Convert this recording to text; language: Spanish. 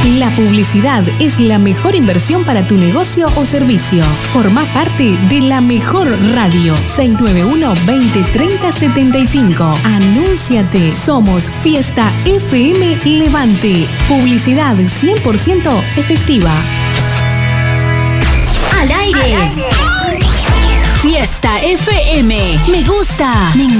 La publicidad es la mejor inversión para tu negocio o servicio. Forma parte de la mejor radio. 691-2030-75. Anúnciate. Somos Fiesta FM Levante. Publicidad 100% efectiva. Al aire. Fiesta FM. Me gusta.